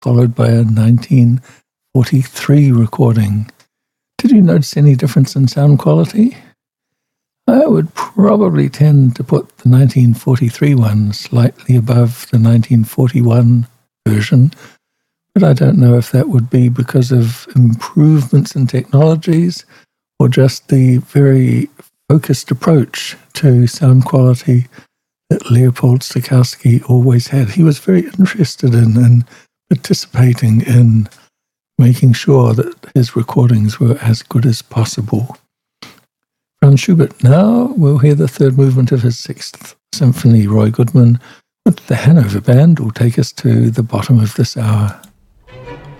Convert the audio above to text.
followed by a 1943 recording. Did you notice any difference in sound quality? I would probably tend to put the 1943 one slightly above the 1941 version, but I don't know if that would be because of improvements in technologies or just the very focused approach to sound quality that Leopold Stokowski always had. He was very interested in and participating in making sure that his recordings were as good as possible. Franz Schubert now will hear the third movement of his Sixth Symphony. Roy Goodman with the Hanover Band will take us to the bottom of this hour.